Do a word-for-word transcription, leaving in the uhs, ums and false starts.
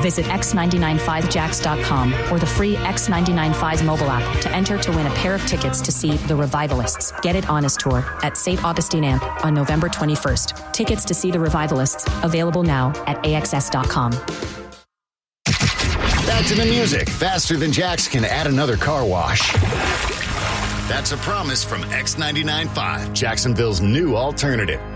Visit x nine nine five jacks dot com or the free X nine nine five mobile app to enter to win a pair of tickets to see The Revivalists Get It Honest Tour at Saint Augustine Amp on November twenty-first. Tickets to see The Revivalists available now at A X S dot com. Back to the music. Faster than Jax can add another car wash. That's a promise from X ninety-nine point five, Jacksonville's new alternative.